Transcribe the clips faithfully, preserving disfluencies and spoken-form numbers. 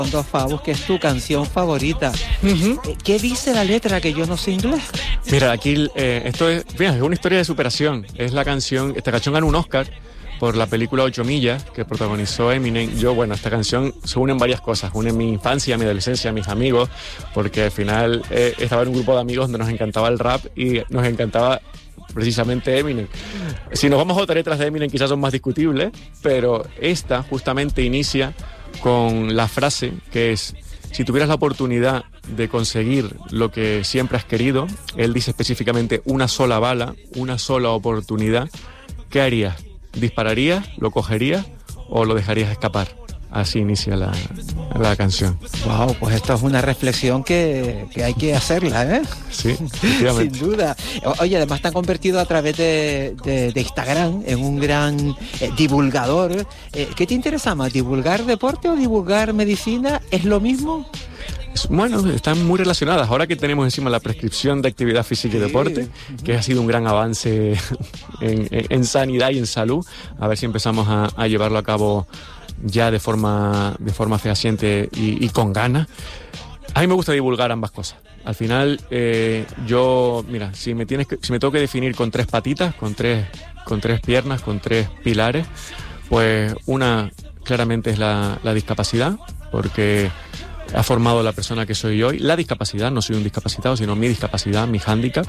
Dos Favos, que es tu canción favorita. Uh-huh. ¿Qué dice la letra que yo no sé inglés? Mira, aquí eh, esto es, mira, es una historia de superación. Es la canción, esta canción ganó un Oscar por la película Ocho Millas, que protagonizó Eminem. Yo, bueno, esta canción se une en varias cosas. Une mi infancia, mi adolescencia, mis amigos, porque al final eh, estaba en un grupo de amigos donde nos encantaba el rap y nos encantaba precisamente Eminem. Si nos vamos a otras letras de Eminem, quizás son más discutibles, pero esta justamente inicia con la frase que es: si tuvieras la oportunidad de conseguir lo que siempre has querido, él dice específicamente una sola bala, una sola oportunidad, ¿qué harías? ¿Dispararías? ¿Lo cogerías? ¿O lo dejarías escapar? Así inicia la, la canción. Wow, pues esto es una reflexión que, que hay que hacerla, ¿eh? Sí, efectivamente. Sin duda. Oye, además te han convertido a través de, de, de Instagram en un gran eh, divulgador. Eh, ¿Qué te interesa más, divulgar deporte o divulgar medicina? ¿Es lo mismo? Bueno, están muy relacionadas. Ahora que tenemos encima la prescripción de actividad física y deporte, que ha sido un gran avance en, en, en sanidad y en salud, a ver si empezamos a, a llevarlo a cabo ya de forma, de forma fehaciente y, y con ganas. A mí me gusta divulgar ambas cosas. Al final, eh, yo, mira, si me tienes que, si me tengo que definir con tres patitas, con tres, con tres piernas, con tres pilares, pues una claramente es la, la discapacidad, porque ha formado la persona que soy hoy. La discapacidad, no soy un discapacitado, sino mi discapacidad, mi hándicap.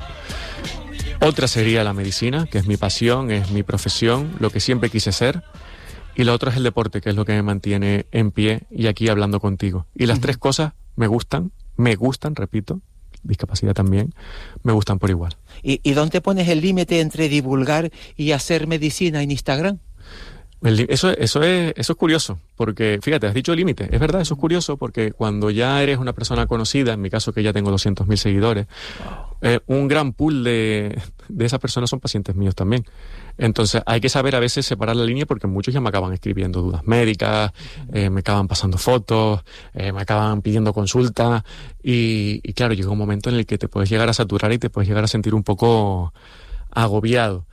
Otra sería la medicina, que es mi pasión, es mi profesión, lo que siempre quise ser. Y la otra es el deporte, que es lo que me mantiene en pie y aquí hablando contigo. Y las uh-huh. tres cosas me gustan, me gustan, repito, discapacidad también, me gustan por igual. ¿Y, y dónde pones el límite entre divulgar y hacer medicina en Instagram? El, eso, eso, es, eso es curioso, porque fíjate, has dicho límite, es verdad, eso es curioso, porque cuando ya eres una persona conocida, en mi caso que ya tengo doscientos mil seguidores, wow. eh, un gran pool de, de esas personas son pacientes míos también. Entonces hay que saber a veces separar la línea, porque muchos ya me acaban escribiendo dudas médicas, eh, me acaban pasando fotos, eh, me acaban pidiendo consulta y, y claro, llega un momento en el que te puedes llegar a saturar y te puedes llegar a sentir un poco agobiado.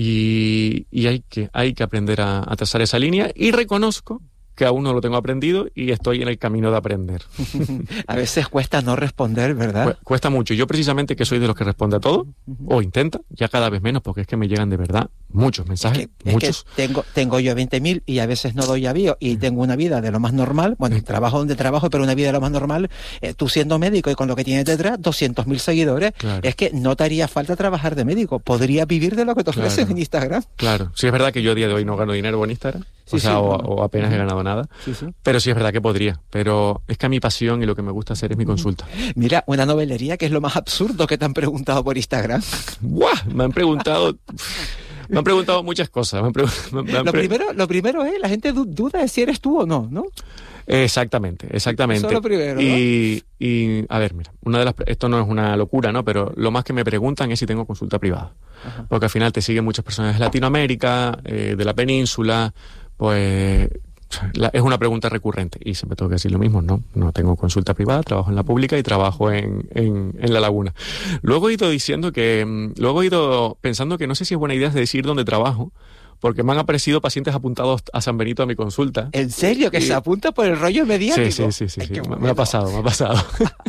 Y, y hay que hay que aprender a, a trazar esa línea, y reconozco que aún no lo tengo aprendido y estoy en el camino de aprender. A veces cuesta no responder, ¿verdad? Cuesta mucho. Yo precisamente, que soy de los que responde a todo, uh-huh. o intenta, ya cada vez menos, porque es que me llegan de verdad muchos mensajes, es que, muchos. Es que tengo, tengo yo veinte mil y a veces no doy avío, y tengo una vida de lo más normal, bueno, trabajo donde trabajo, pero una vida de lo más normal. Eh, tú siendo médico y con lo que tienes detrás, doscientos mil seguidores, claro. Es que no te haría falta trabajar de médico, podrías vivir de lo que te ofrecen claro. en Instagram. Claro, sí es verdad que yo a día de hoy no gano dinero en Instagram, sí, o sea, sí, o, o apenas he ganado nada, sí, sí. Pero sí es verdad que podría, pero es que a mi pasión y lo que me gusta hacer es mi consulta. Mira, una novelería, que es lo más absurdo que te han preguntado por Instagram. ¡Guau! Me han preguntado... Me han preguntado muchas cosas. Me han pre... me han lo, pre... primero, lo primero es, la gente duda de si eres tú o no, ¿no? Exactamente, exactamente. Eso es lo primero, y, ¿no? y, a ver, mira, una de las, esto no es una locura, ¿no? Pero lo más que me preguntan es si tengo consulta privada. Ajá. Porque al final te siguen muchas personas de Latinoamérica, eh, de la península, pues... La, es una pregunta recurrente y siempre tengo que decir lo mismo, no, no tengo consulta privada, trabajo en la pública y trabajo en, en, en La Laguna. Luego he ido diciendo que, luego he ido pensando que no sé si es buena idea decir dónde trabajo, porque me han aparecido pacientes apuntados a San Benito a mi consulta. ¿En serio? ¿Que y... se apunta por el rollo mediático? Sí, sí, sí, sí, Ay, sí. Me, bueno. me ha pasado, me ha pasado.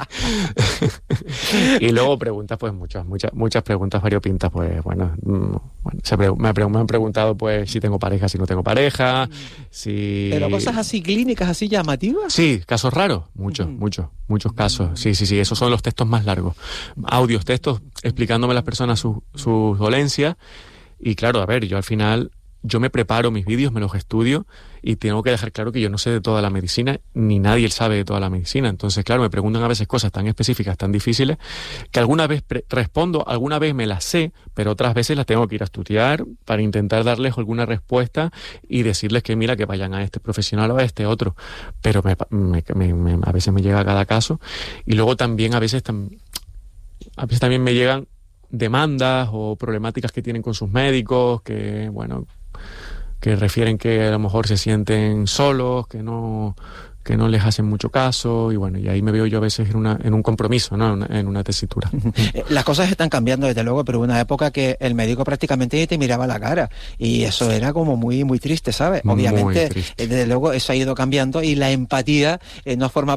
Y luego preguntas, pues muchas, muchas, muchas preguntas variopintas, pues bueno, bueno se pre- me, pre- me han preguntado pues si tengo pareja, si no tengo pareja, si... ¿Pero cosas así clínicas, así llamativas? Sí, casos raros, muchos, mm. muchos, muchos casos. Sí, sí, sí, esos son los textos más largos. Audios, textos, explicándome a las personas sus sus dolencias. Y claro, a ver, yo al final... Yo me preparo mis vídeos, me los estudio y tengo que dejar claro que yo no sé de toda la medicina, ni nadie sabe de toda la medicina. Entonces, claro, me preguntan a veces cosas tan específicas, tan difíciles, que alguna vez pre- respondo, alguna vez me las sé, pero otras veces las tengo que ir a estudiar para intentar darles alguna respuesta y decirles que mira, que vayan a este profesional o a este otro. Pero me, me, me, me, a veces me llega cada caso. Y luego también a veces, tam, a veces también me llegan demandas o problemáticas que tienen con sus médicos, que, bueno... que refieren que a lo mejor se sienten solos, que no que no les hacen mucho caso, y bueno, y ahí me veo yo a veces en, una, en un compromiso, ¿no? En una, en una tesitura. Las cosas están cambiando desde luego, pero hubo una época que el médico prácticamente te miraba la cara y eso era como muy muy triste, ¿sabes? Obviamente, desde luego eso ha ido cambiando y la empatía eh, no forma